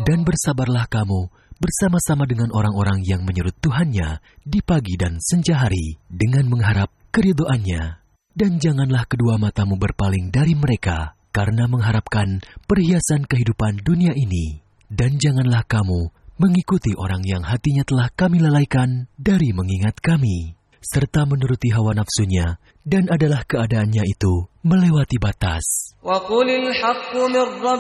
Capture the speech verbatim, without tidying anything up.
Dan bersabarlah kamu bersama-sama dengan orang-orang yang menyurut Tuhannya di pagi dan senja hari dengan mengharap keridhoannya. Dan janganlah kedua matamu berpaling dari mereka karena mengharapkan perhiasan kehidupan dunia ini. Dan janganlah kamu mengikuti orang yang hatinya telah kami lalaikan dari mengingat kami, serta menuruti hawa nafsunya, dan adalah keadaannya itu melewati batas.